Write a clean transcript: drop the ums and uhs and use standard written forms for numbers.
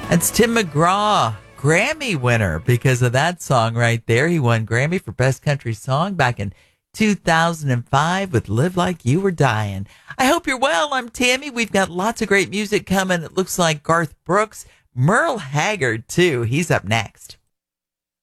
That's Tim McGraw, Grammy winner because of that song right there. He won Grammy for Best Country Song back in 2005 with Live Like You Were Dying. I hope you're well. I'm Tammy. We've got lots of great music coming. It looks like Garth Brooks, Merle Haggard too. He's up next.